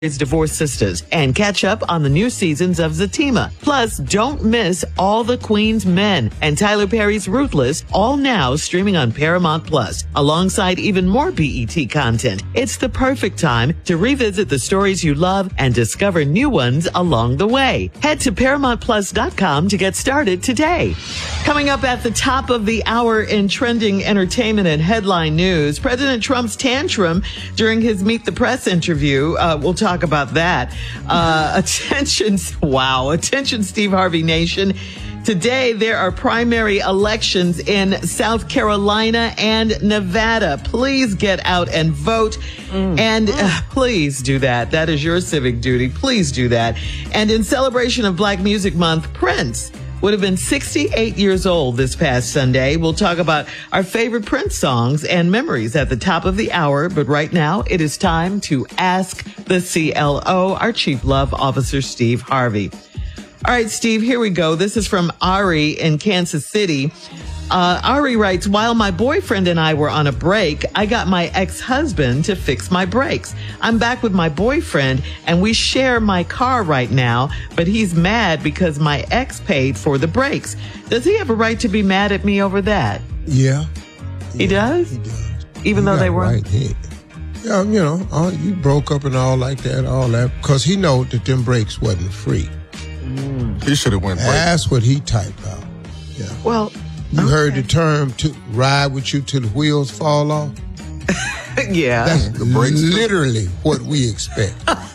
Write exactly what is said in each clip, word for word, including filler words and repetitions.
His divorced sisters and catch up on the new seasons of Zatima. Plus, don't miss All the Queen's Men and Tyler Perry's Ruthless, all now streaming on Paramount Plus, alongside even more B E T content. It's the perfect time to revisit the stories you love and discover new ones along the way. Head to paramount plus dot com to get started today. Coming up at the top of the hour in trending entertainment and headline news, President Trump's tantrum during his Meet the Press interview. Uh, we'll talk Talk about that. Uh, attention, wow, attention, Steve Harvey Nation. Today, there are primary elections in South Carolina and Nevada. Please get out and vote. Mm. And uh, please do that. That is your civic duty. Please do that. And in celebration of Black Music Month, Prince would have been sixty-eight years old this past Sunday. We'll talk about our favorite Prince songs and memories at the top of the hour. But right now, it is time to ask the C L O, our Chief Love Officer, Steve Harvey. All right, Steve, here we go. This is from Ari in Kansas City. Uh, Ari writes, while my boyfriend and I were on a break, I got my ex-husband to fix my brakes. I'm back with my boyfriend and we share my car right now, but he's mad because my ex paid for the brakes. Does he have a right to be mad at me over that? Yeah. He yeah, does? He does. Even he though they weren't? Right. He, yeah, you know, all, you broke up and all like that, all that, because he know that them brakes wasn't free. Mm. He should have went break. That's what he typed out. Yeah. Well, You okay. heard the term to ride with you till the wheels fall off? Yeah. That's the brakes literally what we expect.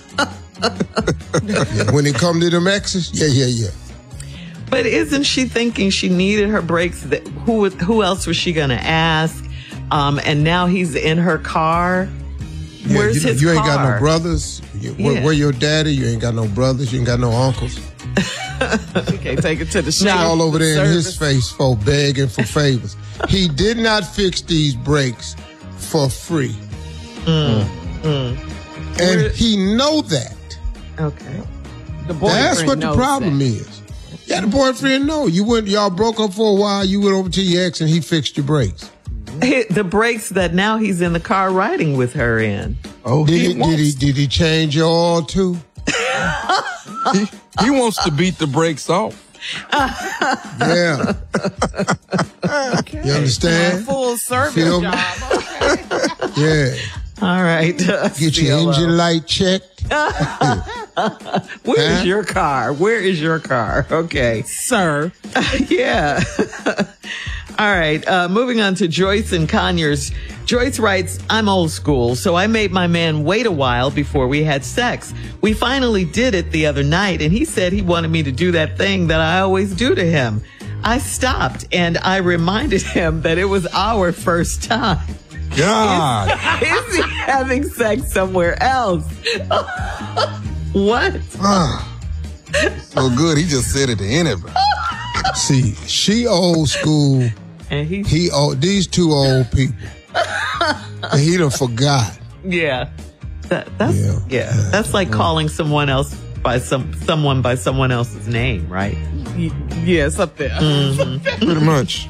Yeah, when it come to them exes, yeah, yeah, yeah. But isn't she thinking she needed her brakes? That, who who else was she going to ask? Um, and now he's in her car. Yeah, Where's you know, his you car? ain't got no brothers. You, Yeah. where, where your daddy? You ain't got no brothers. You ain't got no uncles. You can't take it to the She's shop. all over there in Service. his face for begging for favors. He did not fix these brakes for free. Mm, mm. And Where- he know that. Okay. The boyfriend That's what the knows problem that. is. Yeah, the boyfriend know. You went, y'all broke up for a while. You went over to your ex and he fixed your brakes. The brakes that now he's in the car riding with her in. Oh, Did he, he, wants, did he did he change your oil too? he, he wants to beat the brakes off. Yeah. Okay. You understand? A full service Feel me? job. Okay. Yeah. All right. Uh, Get your C L O. engine light checked. Where is Huh? your car? Where is your car? Okay. Sir. Yeah. All right. Uh, moving on to Joyce and Conyers. Joyce writes, I'm old school, so I made my man wait a while before we had sex. We finally did it the other night, and he said he wanted me to do that thing that I always do to him. I stopped, and I reminded him that it was our first time. God. Is he having sex somewhere else? What? Ah, So good, he just said it to anybody. see, she old school. And he, He old. These two old people. And he done forgot. yeah, that, that's yeah. Yeah. That's like calling someone else by some someone by someone else's name, right? Y- yes, up there. Mm-hmm. Pretty much.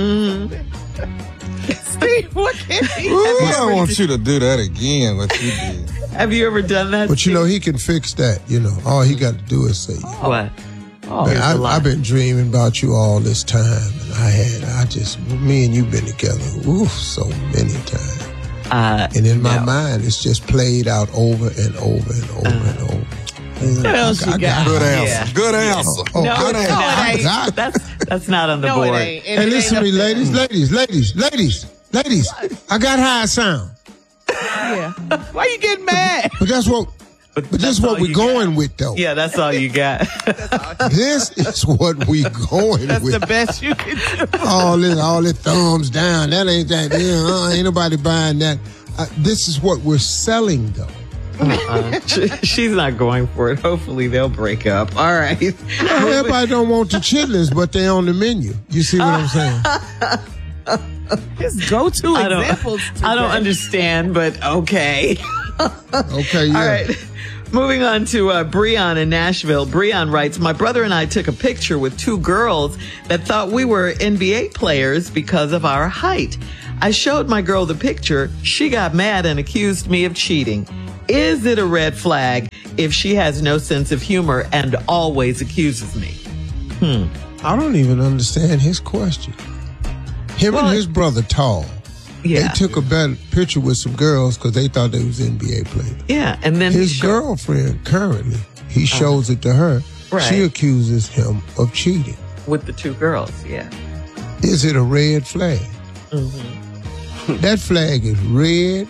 Steve, what can he Ooh, I don't want you to do that again, what you did. Have you ever done that? But you know, he can fix that. You know, all he got to do is say, What? Oh, Man, here's I, the line. I've been dreaming about you all this time, and I had, I just, me and you been together, oof, so many times. Uh, And in my no. mind, it's just played out over and over and over Uh-huh. and over. What else you got? Good answer. Yeah. Good answer. Oh, No, good no, answer. no, it I ain't. got it. That's that's not on the No, board. it ain't. And Hey, it listen to ain't me, up there. ladies, ladies, ladies, ladies, ladies. I got how it sound, Yeah. Why you getting mad? but that's what, but this that's is what all we're you going got. with, though. Yeah, that's all you got. This is what we going That's with. the best you can do. all this, all this thumbs down. That ain't that. Yeah, uh, ain't nobody buying that. Uh, this is what we're selling, though. Uh, she- she's not going for it. Hopefully they'll break up. All right. Well, everybody don't want the chitlins, but they on the menu. You see what I'm saying? His go-to I don't, examples. I don't today. understand, but okay. Okay, yeah. All right. Moving on to uh, Breon in Nashville. Breon writes, my brother and I took a picture with two girls that thought we were N B A players because of our height. I showed my girl the picture. She got mad and accused me of cheating. is it a red flag if she has no sense of humor and always accuses me? Hmm. I don't even understand his question. Him Well, and his brother, Tall, Yeah. they took a better picture with some girls because they thought they was N B A players. Yeah. And then he His showed- girlfriend, currently, he shows it to her. Right. She accuses him of cheating. with the two girls. Yeah. Is it a red flag? Mm-hmm. That flag is red,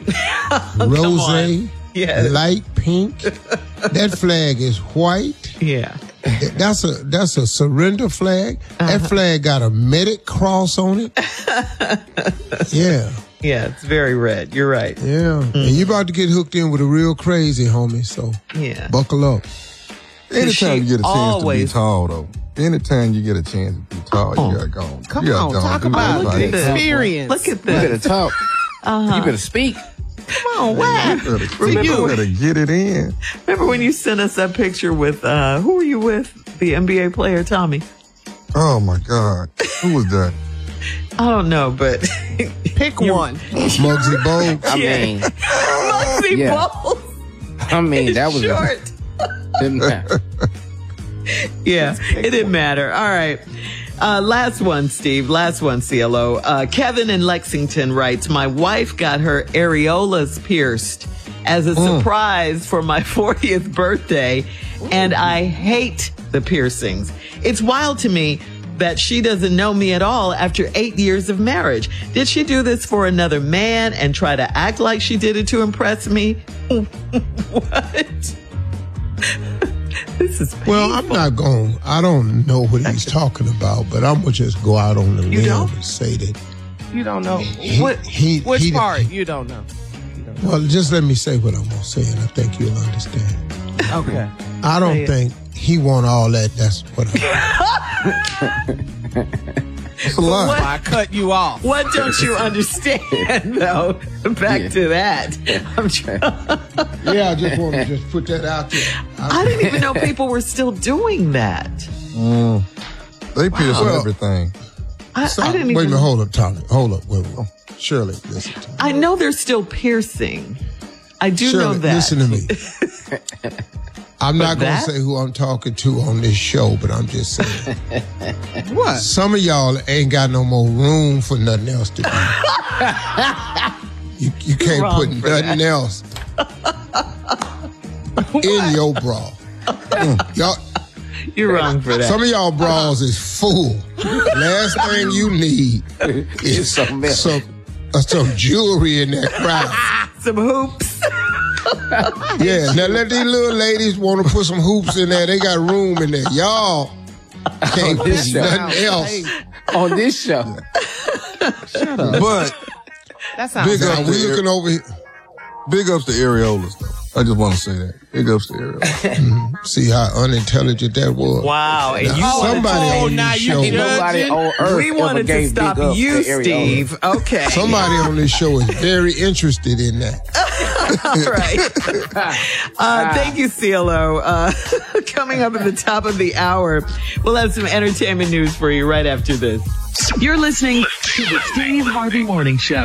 rose, Yes. light pink. That flag is white. Yeah. That's a that's a surrender flag. That flag got a medic cross on it. Yeah, Yeah. It's very red. You're right. yeah. And you about to get hooked in with a real crazy homie, so Yeah. buckle up. Anytime you get a chance always- to be tall, though. Anytime you get a chance to be tall, you gotta go. Come you gotta on, go talk do about that. the Like, this. experience. Look at You better this. talk. You better speak. Come on, what? You better, Remember you when- better get it in. Remember when you sent us that picture with, uh, who were you with? The N B A player, Tommy? Oh my God, who was that? I don't know, but Pick one. Muggsy Bogues. I Yeah. mean, Muggsy Yeah. Bogues. I mean that was a, Short. didn't matter. Yeah, it didn't matter. All right. Uh, last one, Steve. Last one, C L O. Uh, Kevin in Lexington writes, my wife got her areolas pierced as a surprise for my fortieth birthday, and I hate the piercings. It's wild to me that she doesn't know me at all after eight years of marriage. Did she do this for another man and try to act like she did it to impress me? What? This is painful. Well, I'm not going. I don't know what he's talking about, but I'm gonna just go out on the You limb don't? and say that You don't know. he, What- he, Which he- part? You don't know. Well, just let me say what I'm gonna say, and I think you'll understand. Okay. I Say don't it. think he want all that. That's what I. It's a lot. I cut you off. What don't you understand, though? Back Yeah. to that. I'm trying. Yeah, I just want to just put that out there. I didn't even know people were still doing that. They pierce Well- everything. I, Stop. I didn't Wait a even. minute, hold up, Tommy. Hold up. Wait, wait. Shirley, listen to me. I know they're still piercing. I do Shirley, know that. listen to me. I'm not going that- to say who I'm talking to on this show, but I'm just saying. What? Some of y'all ain't got no more room for nothing else to do. you, you can't wrong put for nothing else in your bra. Mm. Y'all, You're wrong for that. some of y'all bras is full. Last thing you need is some milk. some, uh, some jewelry in that crowd. Some hoops. Yeah, now let these little ladies want to put some hoops in there. They got room in there. Y'all can't put this show. nothing else. On this show. But That sounds Big Now, up we to looking over here. big ups to areolas, though. I just want to say that. Big ups to areolas. See how unintelligent that was. Wow. And you Now, wanted somebody oh, on now this you show. judge- Nobody on earth we ever wanted to gave stop big ups you, to areolas. Steve. Okay. Somebody on this show is very interested in that. All right. Uh, thank you, C L O. Uh, coming up at the top of the hour, we'll have some entertainment news for you right after this. You're listening to the Steve Harvey Morning Show.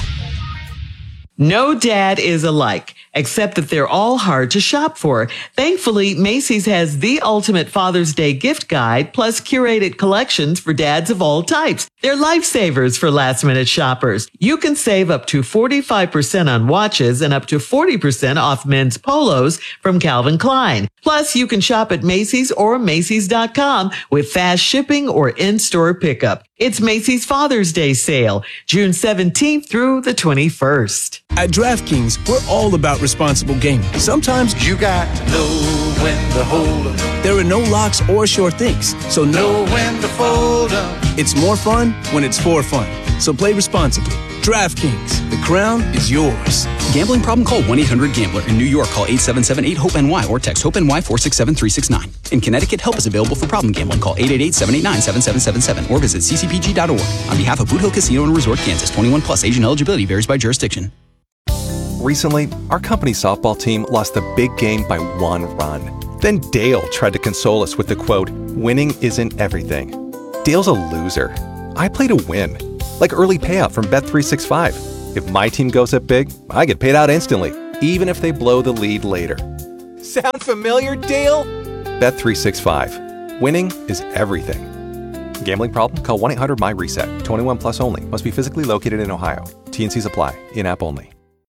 No dad is alike, except that they're all hard to shop for. Thankfully, Macy's has the ultimate Father's Day gift guide, plus curated collections for dads of all types. They're lifesavers for last-minute shoppers. You can save up to forty-five percent on watches and up to forty percent off men's polos from Calvin Klein. Plus, you can shop at Macy's or Macy's dot com with fast shipping or in-store pickup. It's Macy's Father's Day sale, June seventeenth through the twenty-first. At DraftKings, we're all about responsible gaming. Sometimes You got to know when to hold 'em, there are no locks or sure things, so know no, when to fold 'em. it's more fun when it's for fun. So play responsibly. DraftKings, the crown is yours. Gambling problem? Call one eight hundred gambler. In New York, call eight seven seven eight hope N Y or text HOPE-NY four six seven three six nine. In Connecticut, help is available for problem gambling. Call eight eight eight seven eight nine seven seven seven seven or visit c c p g dot org. On behalf of Boot Hill Casino and Resort, Kansas, twenty-one plus, age and eligibility varies by jurisdiction. Recently, our company softball team lost the big game by one run. Then Dale tried to console us with the quote, "Winning isn't everything." Dale's a loser. I play to win. Like early payout from Bet three sixty-five. If my team goes up big, I get paid out instantly. even if they blow the lead later. Sound familiar, Dale? Bet three sixty-five. Winning is everything. Gambling problem? Call one eight hundred my reset. twenty-one plus only. Must be physically located in Ohio. T and Cs apply. In-app only.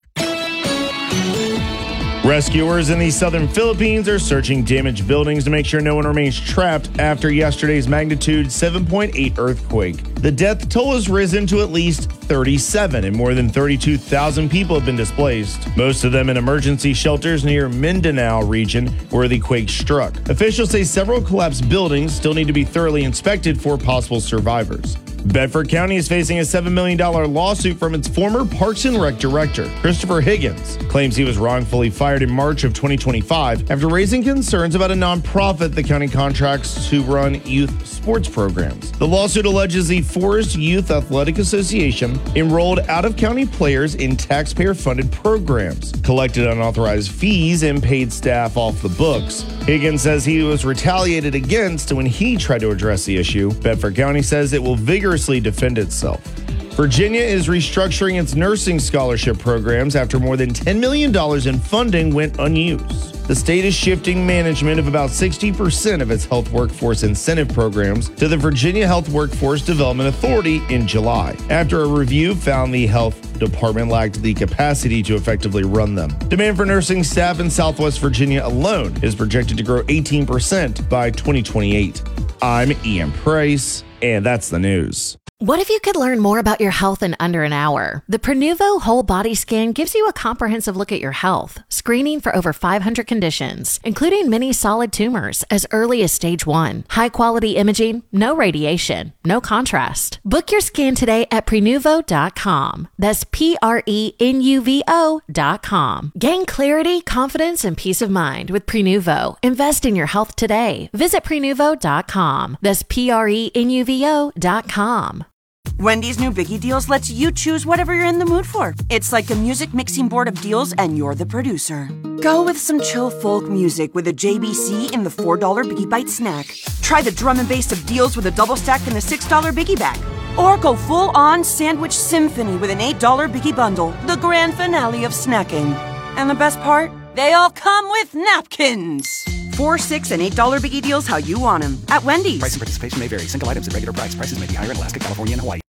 Rescuers in the southern Philippines are searching damaged buildings to make sure no one remains trapped after yesterday's magnitude seven point eight earthquake. The death toll has risen to at least thirty-seven, and more than thirty-two thousand people have been displaced, most of them in emergency shelters near Mindanao region where the quake struck. Officials say several collapsed buildings still need to be thoroughly inspected for possible survivors. Bedford County is facing a seven million dollars lawsuit from its former Parks and Rec director. Christopher Higgins claims he was wrongfully fired in March of twenty twenty-five after raising concerns about a nonprofit the county contracts to run youth sports programs. The lawsuit alleges the Forest Youth Athletic Association enrolled out-of-county players in taxpayer-funded programs, collected unauthorized fees, and paid staff off the books. Higgins says he was retaliated against when he tried to address the issue. Bedford County says it will vigorously defend itself. Virginia is restructuring its nursing scholarship programs after more than ten million dollars in funding went unused. The state is shifting management of about sixty percent of its health workforce incentive programs to the Virginia Health Workforce Development Authority in July, after a review found the health department lacked the capacity to effectively run them. Demand for nursing staff in Southwest Virginia alone is projected to grow eighteen percent by twenty twenty-eight. I'm Ian Price, and that's the news. What if you could learn more about your health in under an hour? The Prenuvo Whole Body Scan gives you a comprehensive look at your health, screening for over five hundred conditions, including many solid tumors as early as stage one. High-quality imaging, no radiation, no contrast. Book your scan today at Prenuvo dot com. That's P R E N U V O dot com. Gain clarity, confidence, and peace of mind with Prenuvo. Invest in your health today. Visit Prenuvo dot com. That's P R E N U V O dot com. Wendy's new Biggie Deals lets you choose whatever you're in the mood for. It's like a music mixing board of deals, and you're the producer. Go with some chill folk music with a J B C in the four dollar Biggie Bite snack. Try the drum and bass of deals with a double stack in the six dollar Biggie Bag. Or go full-on sandwich symphony with an eight dollar Biggie Bundle, the grand finale of snacking. And the best part? They all come with napkins. Four, six, and eight dollar Biggie Deals how you want them at Wendy's. Price and participation may vary. Single items at regular price. Prices may be higher in Alaska, California, and Hawaii.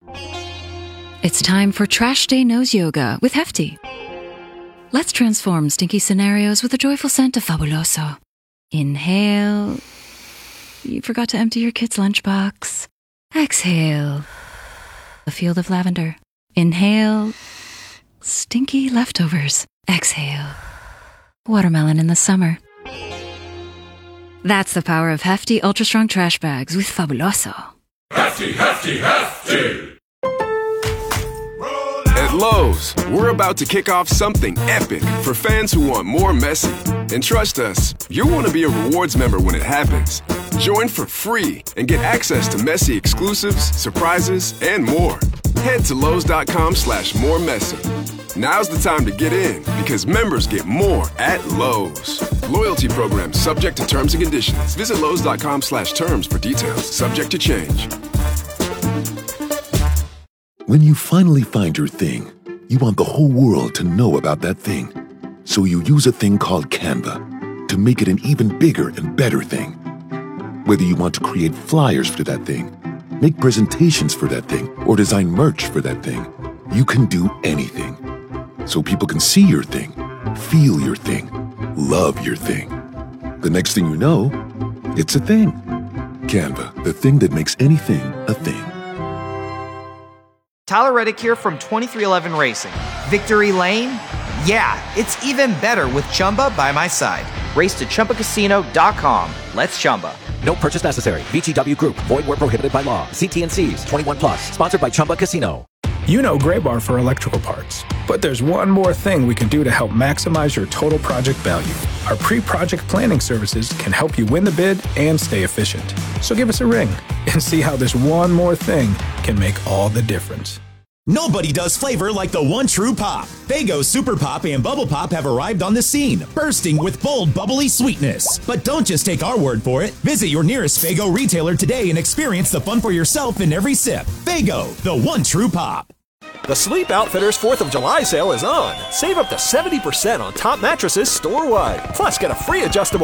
It's time for Trash Day Nose Yoga with Hefty. Let's transform stinky scenarios with the joyful scent of Fabuloso. Inhale. You forgot to empty your kid's lunchbox. Exhale. A field of lavender. Inhale. Stinky leftovers. Exhale. Watermelon in the summer. That's the power of Hefty Ultra Strong Trash Bags with Fabuloso. Hefty, hefty, hefty! At Lowe's, we're about to kick off something epic for fans who want more messy. And trust us, you'll want to be a rewards member when it happens. Join for free and get access to messy exclusives, surprises, and more. Head to Lowe's.com slash more messy. Now's the time to get in because members get more at Lowe's. Loyalty program subject to terms and conditions. Visit Lowe's.com slash terms for details. Subject to change. When you finally find your thing, you want the whole world to know about that thing. So you use a thing called Canva to make it an even bigger and better thing. Whether you want to create flyers for that thing, make presentations for that thing, or design merch for that thing, you can do anything. So people can see your thing, feel your thing, love your thing. The next thing you know, it's a thing. Canva, the thing that makes anything a thing. Tyler Reddick here from twenty-three eleven Racing. Victory Lane? Yeah, it's even better with Chumba by my side. Race to Chumba Casino dot com. Let's Chumba. No purchase necessary. V G W Group. Void where prohibited by law. See T and C's. twenty-one plus. Sponsored by Chumba Casino. You know Gray Bar for electrical parts. But there's one more thing we can do to help maximize your total project value. Our pre-project planning services can help you win the bid and stay efficient. So give us a ring and see how this one more thing can make all the difference. Nobody does flavor like the one true pop. Faygo Super Pop and Bubble Pop have arrived on the scene, bursting with bold, bubbly sweetness. But don't just take our word for it. Visit your nearest Faygo retailer today and experience the fun for yourself in every sip. Faygo, the one true pop. The Sleep Outfitters fourth of July sale is on. Save up to seventy percent on top mattresses store-wide. Plus, get a free adjustable